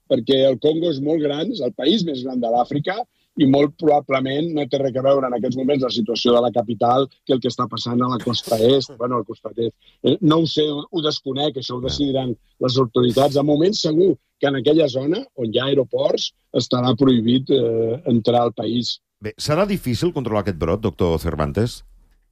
perquè el Congo és molt gran, és el país més gran de l'Àfrica, i molt probablement no té res a veure en aquests moments la situació de la capital que el que està passant a la costa est. Bueno, al costat est. No ho sé, ho desconec, això ho decidiran les autoritats. De moment, segur que en aquella zona, on hi ha aeroports, estarà prohibit eh, entrar al país. Bé, serà difícil controlar aquest brot, doctor Cervantes?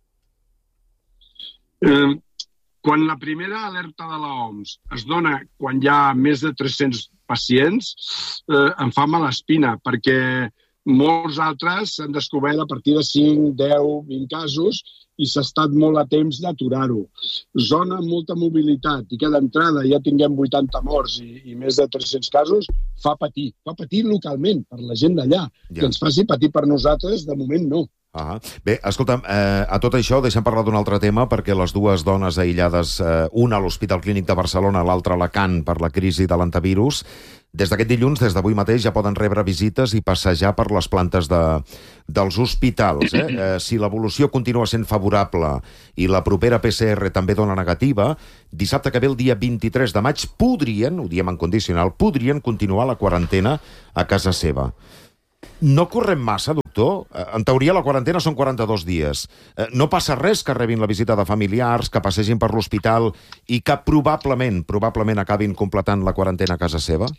Eh, quan la primera alerta de l'O M S es dona quan hi ha més de tres-cents pacients, eh, em fa mala espina, perquè molts altres s'han descobert a partir de cinc, deu, vint casos i s'ha estat molt a temps d'aturar-ho. Zona amb molta mobilitat i que d'entrada ja tinguem vuitanta morts i, i més de tres-cents casos, fa patir. Fa patir localment per la gent d'allà. Ja. Que ens faci patir per nosaltres, de moment no. Ah, bé, escolta'm, eh, a tot això deixem parlar d'un altre tema, perquè les dues dones aïllades, eh, una a l'Hospital Clínic de Barcelona, l'altra a Alacant per la crisi de l'antivirus, des d'aquest dilluns, des d'avui mateix, ja poden rebre visites i passejar per les plantes de, dels hospitals. Eh? Eh, si l'evolució continua sent favorable i la propera P C R també dona negativa, dissabte que ve, el dia vint-i-tres de maig, podrien, ho diem en condicional, podrien continuar la quarantena a casa seva. No correm massa, doctor? En teoria, la quarantena són quaranta-dos dies. No passa res que rebin la visita de familiars, que passegin per l'hospital i que probablement, probablement acabin completant la quarantena a casa seva?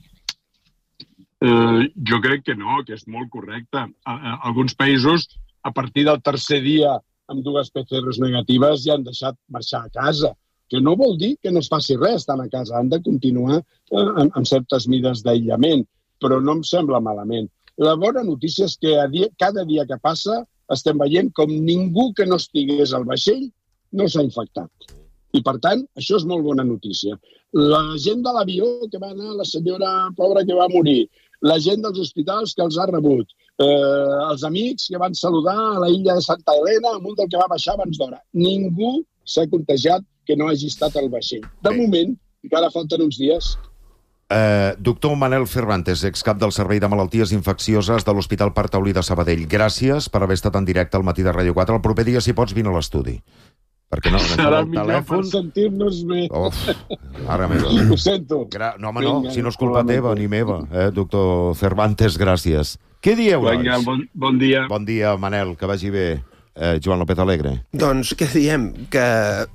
Eh, jo crec que no, que és molt correcte. A, a, alguns països, a partir del tercer dia amb dues P C Rs negatives, ja han deixat marxar a casa, que no vol dir que no es faci res estant a casa. Han de continuar eh, amb, amb certes mides d'aïllament, però no em sembla malament. La bona notícia és que a dia, cada dia que passa estem veient com ningú que no estigués al vaixell no s'ha infectat. I, per tant, això és molt bona notícia. La gent de l'avió que va anar, la senyora pobra que va morir, la gent dels hospitals que els ha rebut, eh, els amics que van saludar a la illa de Santa Helena, amb un del que va baixar abans d'hora. Ningú s'ha contagiat que no hagi estat al vaixell. De moment, encara falten uns dies. Eh, doctor Manel Cervantes, excap del Servei de Malalties Infeccioses de l'Hospital Pare Taulí de Sabadell. Gràcies per haver estat en directe al Matí de Ràdio quatre. El proper dia, si pots, vine a l'estudi. Perquè no, serà millor telèfon... per sentir-nos bé. Uf, ara meva. Ho sento. Gra... No, home, no, si no és culpa teva ni meva. Eh, doctor Cervantes, gràcies. Què dieu, nois? Vinga, bon, bon dia. Bon dia, Manel, que vagi bé. Eh, Joan López Alegre. Doncs què diem? Que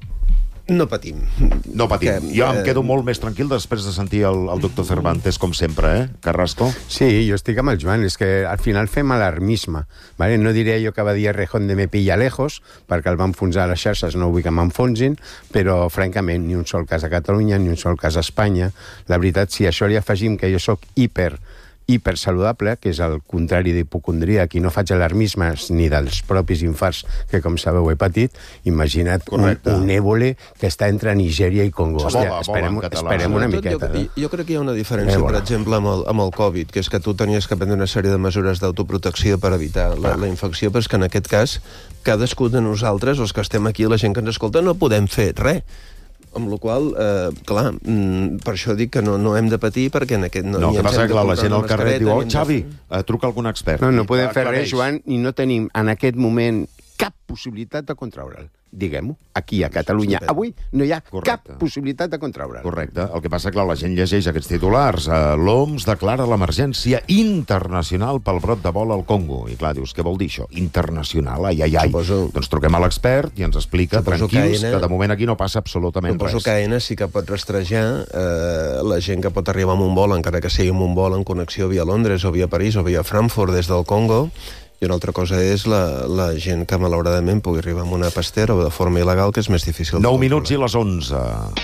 no patim. No patim. Que, jo em eh... quedo molt més tranquil després de sentir el, el doctor Cervantes, com sempre, eh? Carrasco? Sí, jo estic amb el Joan. És que al final fem alarmisme. ¿Vale? No diré allò que va dir Rejón de me pilla lejos, perquè el va enfonsar a les xarxes, no vull que m'enfonsin, però, francament, ni un sol cas a Catalunya, ni un sol cas a Espanya. La veritat, si això li afegim que jo sóc hiper hipersaludable, que és el contrari d'hipocondríac, i no faig alarmismes ni dels propis infarts que, com sabeu, he patit, imagina't un, un èbole que està entre Nigèria i Congo. Hòstia, esperem, esperem una miqueta. Jo, jo crec que hi ha una diferència, per exemple, amb el, amb el Covid, que és que tu tenies que prendre una sèrie de mesures d'autoprotecció per evitar la, la infecció, però és que en aquest cas, cadascú de nosaltres, els que estem aquí, la gent que ens escolta, no podem fer res. Amb la qual cosa, eh, clar, mm, per això dic que no, no hem de patir, perquè en aquest... No, no, el que passa que la gent al carrer diu, oh, Xavi, de... truca algun expert. No, no podem fer res, Joan, i no tenim en aquest moment cap possibilitat de contraure'l. Diguem-ho, aquí a Catalunya. Estupendo. Avui no hi ha Correcte. Cap possibilitat de contraure'l. Correcte. El que passa que la gent llegeix aquests titulars. L'O M S declara l'emergència internacional pel brot de vol al Congo. I clar, dius, què vol dir això? Internacional, ai, ai, ai. Suposo... Doncs truquem a l'expert i ens explica, Suposo tranquils, que, Aena... que de moment aquí no passa absolutament Suposo res. Suposo que Aena sí que pot rastrejar eh, la gent que pot arribar amb un vol, encara que sigui amb un vol en connexió via Londres o via París o via Frankfurt des del Congo. I una altra cosa és la, la gent que malauradament pugui arribar amb una pastera o de forma il·legal, que és més difícil. nou minuts i les onze.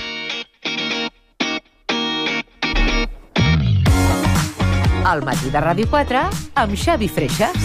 El Matí de Ràdio quatre amb Xavi Freixas.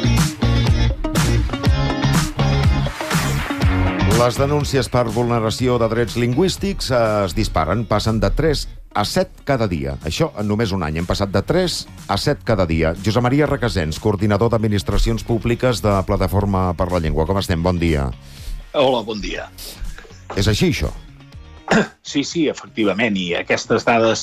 Les denúncies per vulneració de drets lingüístics es disparen, passen de tres a set cada dia. Això en només un any. Hem passat de tres a set cada dia. Josep Maria Requesens, coordinador d'Administracions Públiques de Plataforma per la Llengua. Com estem? Bon dia. Hola, bon dia. És així, això? Sí, sí, efectivament. I aquestes dades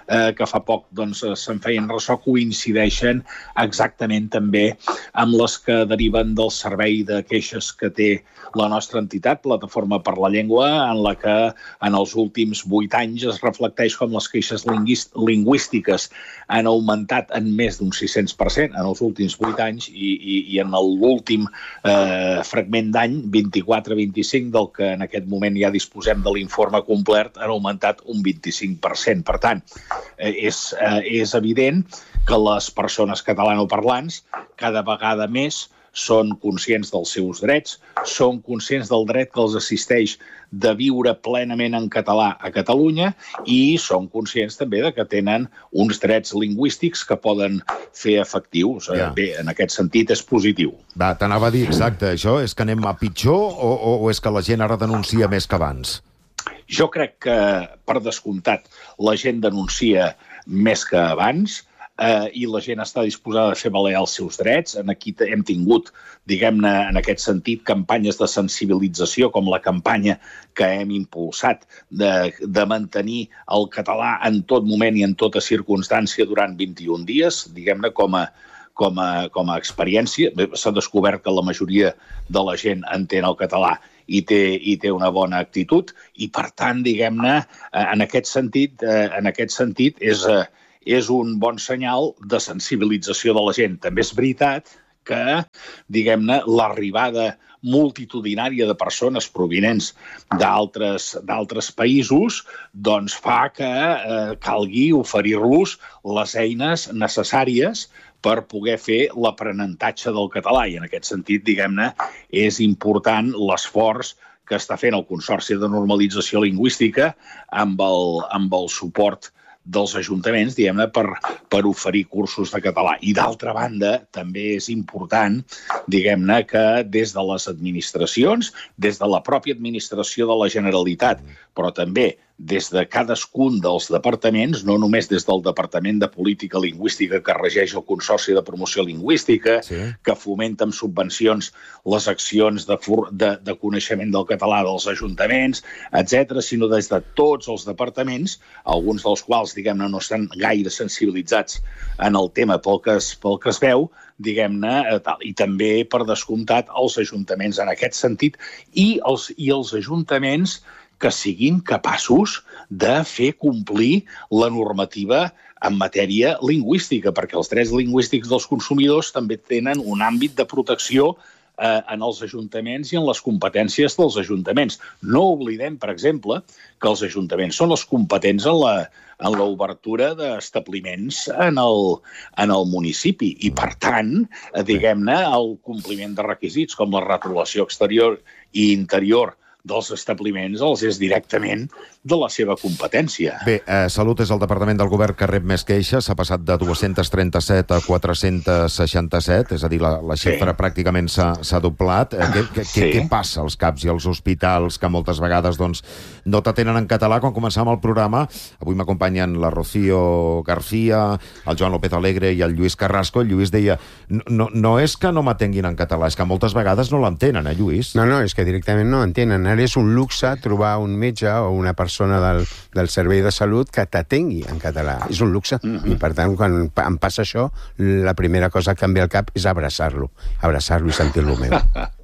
eh, que fa poc doncs, se'n feien ressò, coincideixen exactament també amb les que deriven del servei de queixes que té la nostra entitat, Plataforma per la Llengua, en la que en els últims vuit anys es reflecteix com les queixes lingüístiques han augmentat en més d'un sis-cents per cent en els últims vuit anys i, i, i en l'últim eh, fragment d'any, vint-i-quatre vint-i-cinc, del que en aquest moment ja disposem de l'informe complet, han augmentat un vint-i-cinc per cent. Per tant, eh, és, eh, és evident que les persones catalanoparlants cada vegada més són conscients dels seus drets, són conscients del dret que els assisteix de viure plenament en català a Catalunya i són conscients també de que tenen uns drets lingüístics que poden fer efectius. Ja. Bé, en aquest sentit és positiu. Va, t'anava a dir, exacte, això és que anem a pitjor o, o, o és que la gent ara denuncia més que abans? Jo crec que, per descomptat, la gent denuncia més que abans, eh, i la gent està disposada a fer valer els seus drets. Aquí hem tingut, diguem-ne, en aquest sentit, campanyes de sensibilització, com la campanya que hem impulsat de, de mantenir el català en tot moment i en tota circumstància durant vint-i-un dies, diguem-ne, com a, com a, com a experiència. S'ha descobert que la majoria de la gent entén el català i té, i té una bona actitud, i per tant, diguem-ne, en aquest sentit, en aquest sentit és, és un bon senyal de sensibilització de la gent. També és veritat que, diguem-ne, l'arribada multitudinària de persones provinents d'altres d'altres països doncs fa que eh, calgui oferir-los les eines necessàries per poder fer l'aprenentatge del català. I en aquest sentit, diguem-ne, és important l'esforç que està fent el Consorci de Normalització Lingüística amb el, amb el suport dels ajuntaments, diguem-ne, per, per oferir cursos de català. I d'altra banda, també és important, diguem-ne, que des de les administracions, des de la pròpia administració de la Generalitat, però també des de cadascun dels departaments, no només des del Departament de Política Lingüística que regeix el Consorci de Promoció Lingüística, sí. que fomenta amb subvencions les accions de, de, de coneixement del català dels ajuntaments, etcètera, sinó des de tots els departaments, alguns dels quals, diguem-ne, no estan gaire sensibilitzats en el tema pel que es, pel que es veu, diguem-ne, i també, per descomptat, els ajuntaments en aquest sentit, i els, i els ajuntaments que siguin capaços de fer complir la normativa en matèria lingüística, perquè els drets lingüístics dels consumidors també tenen un àmbit de protecció eh, en els ajuntaments i en les competències dels ajuntaments. No oblidem, per exemple, que els ajuntaments són els competents en la en l'obertura d'establiments en el, en el municipi i, per tant, diguem-ne, el compliment de requisits com la retolació exterior i interior dels establiments els és directament de la seva competència. Bé, eh, Salut és el departament del govern que rep més queixes, s'ha passat de dos-cents trenta-set a quatre-cents seixanta-set, és a dir, la, la xifra sí. pràcticament s'ha doblat. Eh, què, què, sí. què passa als CAPs i als hospitals que moltes vegades doncs, no t'atenen en català? Quan començàvem el programa, avui m'acompanyen la Rocío García, el Joan López Alegre i el Lluís Carrasco. El Lluís deia, no, no és que no m'atenguin en català, és que moltes vegades no l'entenen, eh, Lluís? No, no, és que directament no entenen. És un luxe trobar un metge o una persona del, del servei de salut que t'atengui en català. És un luxe. Mm-hmm. I, per tant, quan em passa això, la primera cosa que em ve al cap és abraçar-lo. Abraçar-lo i sentir-lo meu.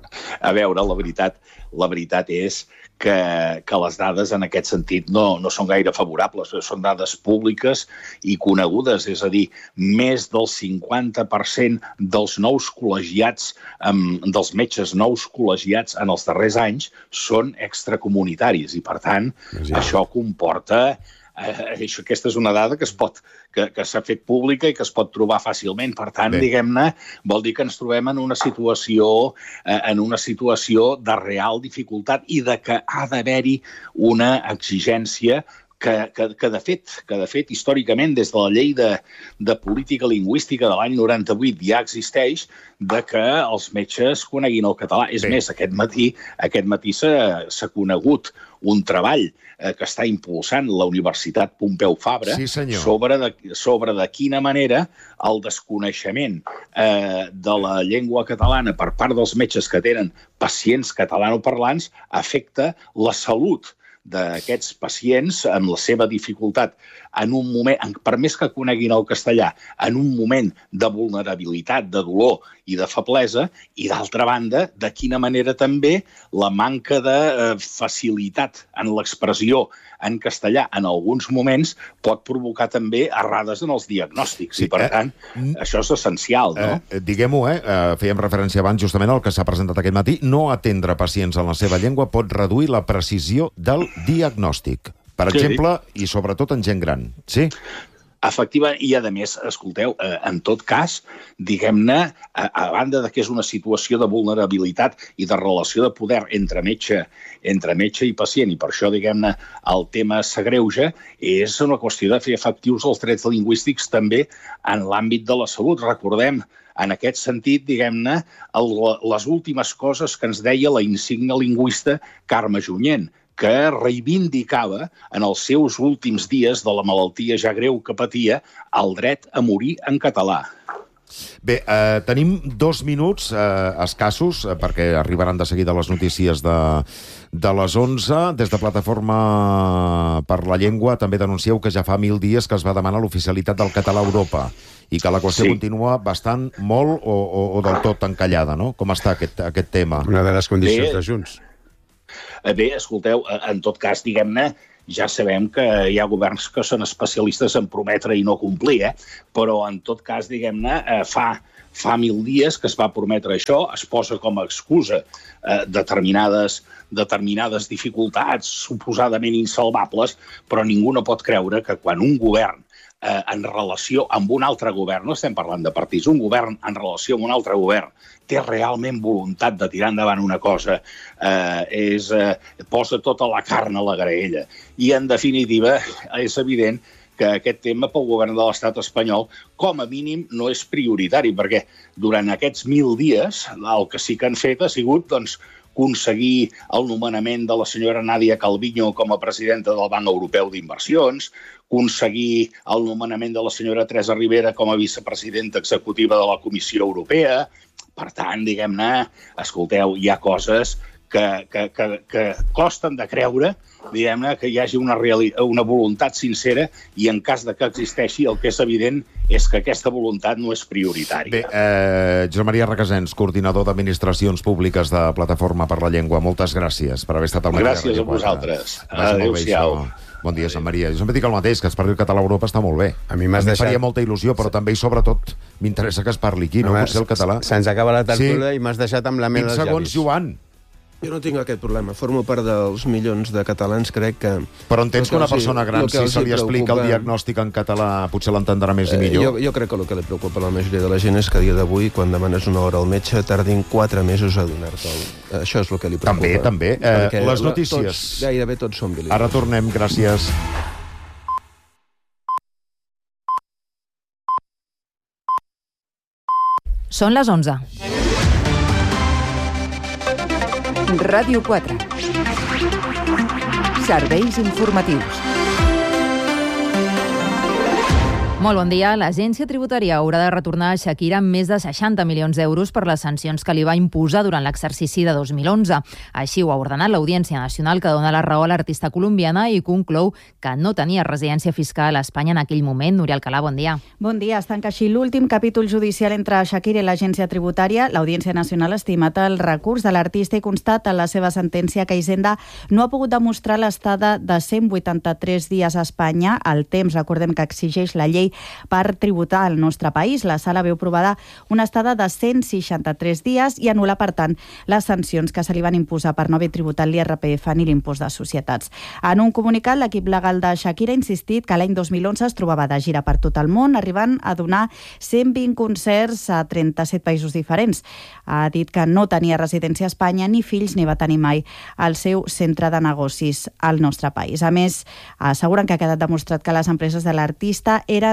A veure, la veritat, la veritat és que, que les dades en aquest sentit no, no són gaire favorables, són dades públiques i conegudes, és a dir, més del cinquanta per cent dels nous col·legiats, um, dels metges nous col·legiats en els darrers anys són extracomunitaris i, per tant, sí. això comporta... Eh, això, aquesta és una dada que es pot que, que s'ha fet pública i que es pot trobar fàcilment. Per tant, Bé. diguem-ne, vol dir que ens trobem en una situació eh, en una situació de real dificultat i de que ha d'haver-hi una exigència que, que, que, de fet, que de fet, històricament, des de la llei de, de política lingüística de l'any noranta-vuit ja existeix, de que els metges coneguin el català. És Bé. més, aquest matí, aquest matí s'ha, s'ha conegut un treball eh, que està impulsant la Universitat Pompeu Fabra sí, sobre, de, sobre de quina manera el desconeixement eh, de la llengua catalana per part dels metges que tenen pacients catalanoparlants afecta la salut d'aquests pacients amb la seva dificultat en un moment, per més que coneguin el castellà, en un moment de vulnerabilitat, de dolor i de feblesa, i d'altra banda, de quina manera també la manca de eh, facilitat en l'expressió en castellà en alguns moments pot provocar també errades en els diagnòstics. Sí, I, per eh, tant, eh, això és essencial, no? Eh, Diguem-ho, eh, eh, fèiem referència abans justament al que s'ha presentat aquest matí. No atendre pacients en la seva llengua pot reduir la precisió del diagnòstic. Per Sí. exemple, i sobretot en gent gran. Sí? Efectiva, i a més, escolteu, eh, en tot cas, diguem-ne, a, a banda de que és una situació de vulnerabilitat i de relació de poder entre metge, entre metge i pacient, i per això, diguem-ne, el tema s'agreuja, és una qüestió de fer efectius els drets lingüístics també en l'àmbit de la salut. Recordem, en aquest sentit, diguem-ne, les últimes coses que ens deia la insigne lingüista Carme Junyent, que reivindicava en els seus últims dies de la malaltia ja greu que patia el dret a morir en català. Bé, eh, tenim dos minuts eh, escassos, eh, perquè arribaran de seguida les notícies de, de les onze. Des de Plataforma per la Llengua també denuncieu que ja fa mil dies que es va demanar l'oficialitat del català a Europa i que la qüestió sí. continua bastant, molt o, o, o del tot encallada, no? Com està aquest, aquest tema? Una de les condicions Bé, de Junts. Bé, escolteu, en tot cas, diguem-ne, ja sabem que hi ha governs que són especialistes en prometre i no complir, eh? Però en tot cas, diguem-ne, fa, fa mil dies que es va prometre això, es posa com a excusa eh, determinades, determinades dificultats suposadament insalvables, però ningú no pot creure que quan un govern eh, en relació amb un altre govern, no estem parlant de partits, un govern en relació amb un altre govern, té realment voluntat de tirar endavant una cosa, eh, és, eh, posa tota la carn a la graella. I, en definitiva, és evident que aquest tema pel govern de l'estat espanyol, com a mínim, no és prioritari, perquè durant aquests mil dies el que sí que han fet ha sigut, doncs, aconseguir el nomenament de la senyora Nadia Calviño com a presidenta del Banc Europeu d'Inversions, aconseguir el nomenament de la senyora Teresa Ribera com a vicepresidenta executiva de la Comissió Europea. Per tant, diguem-ne, escolteu, hi ha coses que, que, que, que costen de creure, diguem-ne, que hi hagi una, reali- una voluntat sincera i en cas de que existeixi, el que és evident és que aquesta voluntat no és prioritària. Bé, eh, Josep Maria Requesens, coordinador d'Administracions Públiques de Plataforma per la Llengua, moltes gràcies per haver estat al Matí de Gràcies Ràdio a vosaltres. quatre. Adéu-siau. Bon dia, Josep Maria. Jo sempre dic el mateix, que es parli el català a Europa està molt bé. A mi m'has deixat... faria molta il·lusió, però també i sobretot m'interessa que es parli aquí, no, no potser el català. Se'ns acaba la tertúlia sí. i m'has deixat amb la mel als llavis. vint segons, Joan. Jo no tinc aquest problema. Formo part dels milions de catalans, crec que... Però entens que una persona gran, si se li explica el diagnòstic en català, potser l'entendrà més i millor? Jo, jo crec que el que li preocupa a la majoria de la gent és que a dia d'avui, quan demanes una hora al metge, tardin quatre mesos a donar-te'l. Això és el que li preocupa. També, també. Eh, les notícies. Tots, gairebé tots som bilingües. Ara tornem, gràcies. Són les onze. Ràdio quatre. Serveis informatius. Molt bon dia. L'Agència Tributària haurà de retornar a Shakira més de seixanta milions d'euros per les sancions que li va imposar durant l'exercici de dos mil onze. Així ho ha ordenat l'Audiència Nacional, que dona la raó a l'artista colombiana i conclou que no tenia residència fiscal a Espanya en aquell moment. Núria Alcalà, bon dia. Bon dia. Es tanca així l'últim capítol judicial entre Shakira i l'Agència Tributària. L'Audiència Nacional ha estimat el recurs de l'artista i constata en la seva sentència que Hisenda no ha pogut demostrar l'estada de cent vuitanta-tres dies a Espanya, el temps, recordem, que exigeix la llei per tributar al nostre país. La sala veu provada una estada de cent seixanta-tres dies i anul·la, per tant, les sancions que se li van imposar per no haver tributat l'I R P F ni l'impost de societats. En un comunicat, l'equip legal de Shakira ha insistit que l'any dos mil onze es trobava de gira per tot el món, arribant a donar cent vint concerts a trenta-set països diferents. Ha dit que no tenia residència a Espanya, ni fills, ni va tenir mai el seu centre de negocis al nostre país. A més, asseguren que ha quedat demostrat que les empreses de l'artista eren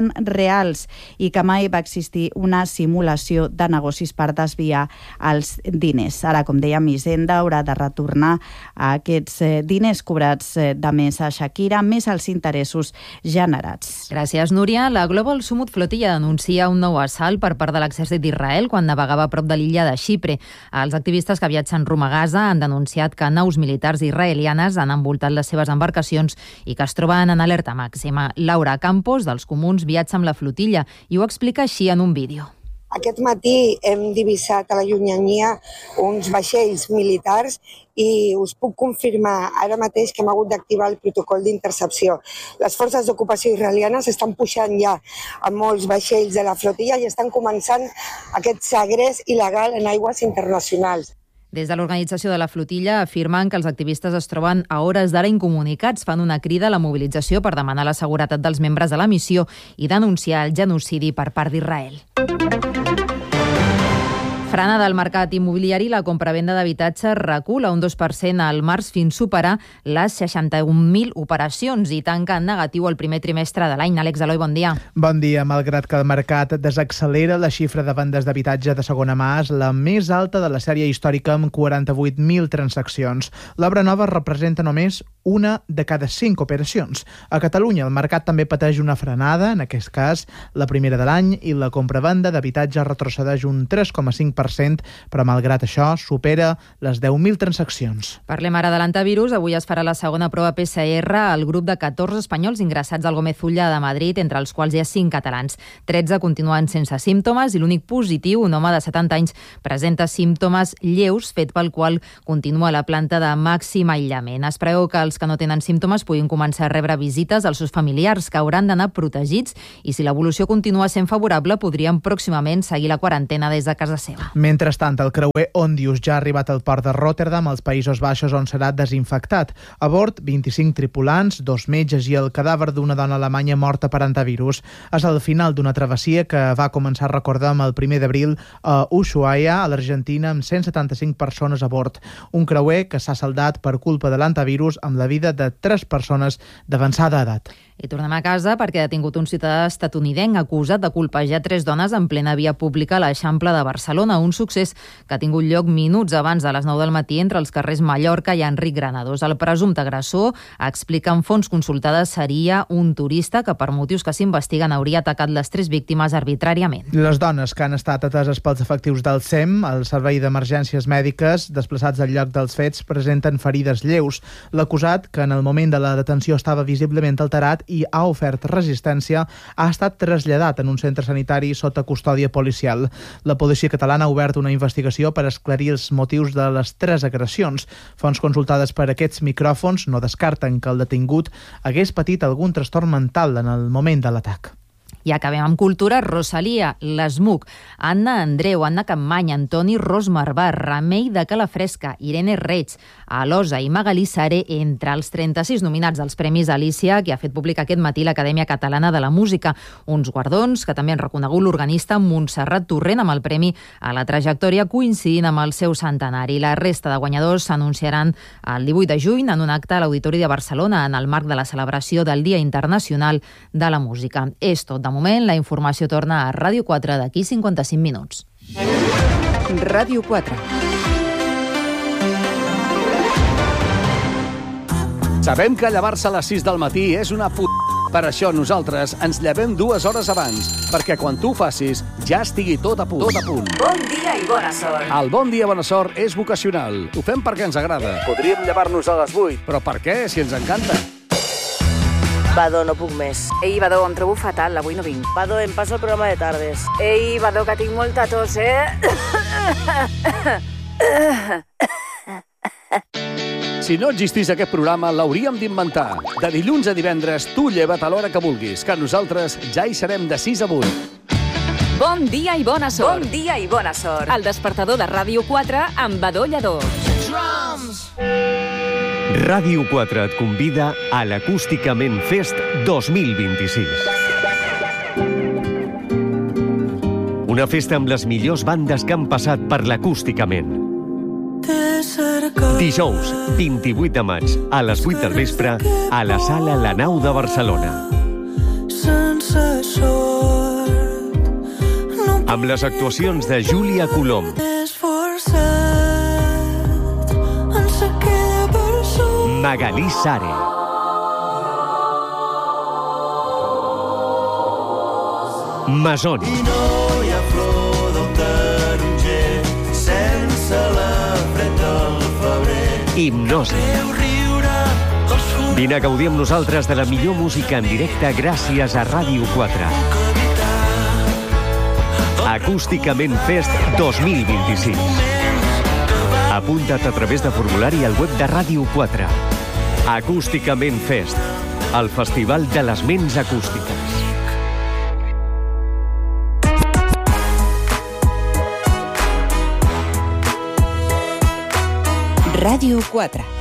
eren reals i que mai va existir una simulació de negocis per desviar els diners. Ara, com dèiem, Hisenda haurà de retornar a aquests diners cobrats de més a Shakira, més els interessos generats. Gràcies, Núria. La Global Sumut Flotilla denuncia un nou assalt per part de l'exèrcit d'Israel quan navegava a prop de l'illa de Xipre. Els activistes que viatgen rumb a Gaza han denunciat que naus militars israelianes han envoltat les seves embarcacions i que es troben en alerta màxima. Laura Campos, dels Comuns, viatja amb la flotilla i ho explica així en un vídeo. Aquest matí hem divisat a la llunyania uns vaixells militars i us puc confirmar ara mateix que hem hagut d'activar el protocol d'intercepció. Les forces d'ocupació israelianes estan pujant ja a molts vaixells de la flotilla i estan començant aquest segrest il·legal en aigües internacionals. Des de l'organització de la flotilla afirmen que els activistes es troben a hores d'ara incomunicats, fan una crida a la mobilització per demanar la seguretat dels membres de la missió i denunciar el genocidi per part d'Israel. Frana del mercat immobiliari, la compravenda d'habitatge recula un dos per cent al març fins superar les seixanta-un mil operacions i tanca en negatiu el primer trimestre de l'any. Àlex Eloi, bon dia. Bon dia. Malgrat que el mercat desaccelera, la xifra de vendes d'habitatge de segona mà és la més alta de la sèrie històrica amb quaranta-vuit mil transaccions. L'obra nova representa només una de cada cinc operacions. A Catalunya el mercat també pateix una frenada, en aquest cas la primera de l'any, i la compravenda d'habitatge retrocedeix un tres coma cinc per cent, però malgrat això supera les deu mil transaccions. Parlem ara de l'antivirus. Avui es farà la segona prova P C R al grup de catorze espanyols ingressats al Gómez Ulla de Madrid, entre els quals hi ha cinc catalans. tretze continuen sense símptomes i l'únic positiu, un home de setanta anys, presenta símptomes lleus, fet pel qual continua la planta de màxim aïllament. Es preveu que els que no tenen símptomes puguin començar a rebre visites als seus familiars, que hauran d'anar protegits, i si l'evolució continua sent favorable podrien pròximament seguir la quarantena des de casa seva. Mentrestant, el creuer Ondius ja ha arribat al port de Rotterdam, als Països Baixos, on serà desinfectat. A bord, vint-i-cinc tripulants, dos metges i el cadàver d'una dona alemanya morta per antivirus. És el final d'una travessia que va començar, recordem, el primer d'abril a Ushuaia, a l'Argentina, amb cent setanta-cinc persones a bord. Un creuer que s'ha saldat per culpa de l'antivirus amb la vida de tres persones d'avançada edat. I tornem a casa perquè ha detingut un ciutadà estatunidenc acusat de colpejar tres dones en plena via pública a l'Eixample de Barcelona, un succés que ha tingut lloc minuts abans de les nou del matí entre els carrers Mallorca i Enric Granados. El presumpte agressor, explica en fonts consultades, seria un turista que per motius que s'investiguen hauria atacat les tres víctimes arbitràriament. Les dones que han estat ateses pels efectius del S E M, el Servei d'Emergències Mèdiques, desplaçats al lloc dels fets, presenten ferides lleus. L'acusat, que en el moment de la detenció estava visiblement alterat i ha ofert resistència, ha estat traslladat en un centre sanitari sota custòdia policial. La policia catalana ha obert una investigació per esclarir els motius de les tres agressions. Fonts consultades per aquests micròfons no descarten que el detingut hagués patit algun trastorn mental en el moment de l'atac. I acabem amb cultura. Rosalia, l'Smuc, Anna Andreu, Anna Campmany, Antoni Ros Marvà, Remei de Calafresca, Irene Reig, Alosa i Magalí Sare, entre els trenta-sis nominats als Premis Alícia, que ha fet públic aquest matí l'Acadèmia Catalana de la Música. Uns guardons que també han reconegut l'organista Montserrat Torrent amb el Premi a la Trajectòria, coincidint amb el seu centenari. La resta de guanyadors s'anunciaran el divuit de juny en un acte a l'Auditori de Barcelona en el marc de la celebració del Dia Internacional de la Música. És tot de moment, la informació torna a Ràdio quatre d'aquí cinquanta-cinc minuts. Ràdio quatre. Sabem que llevar-se a les sis del matí és una puta. Per això nosaltres ens llevem dues hores abans, perquè quan tu ho facis ja estigui tot a punt. Tot a punt. Bon dia i bona sort. El bon dia, bona sort és vocacional. Ho fem perquè ens agrada. Podríem llevar-nos a les vuit, però per què, si ens encanta? Badó, no puc més. Ei, Badó, em trobo fatal, avui no vinc. Badó, em passo el programa de tardes. Ei, Badó, que tinc molta tos, eh? Si no existís aquest programa, l'hauríem d'inventar. De dilluns a divendres, tu lleva't a l'hora que vulguis, que nosaltres ja hi serem de sis a vuit. Bon dia i bona sort. Bon dia i bona sort. El despertador de Ràdio quatre amb Badó Lledó. Drums! Ràdio quatre et convida a l'Acústicament Fest dos mil vint-i-sis. Una festa amb les millors bandes que han passat per l'Acústicament. Dijous, vint-i-vuit de maig, a les vuit del vespre, a la Sala La Nau de Barcelona. Sense amb les actuacions de Júlia Colom, Magalí Sare, Masoni, I no hi ha flor del taronger sense la fred del febrer. Hipnosi. Vine a gaudir amb nosaltres de la millor música en directe gràcies a Ràdio quatre. Acústicament Fest dos mil vint-i-sis. Apunta't a través de formulari al web de Ràdio quatre. Acústicament Fest, el festival de les ments acústiques. Ràdio quatre.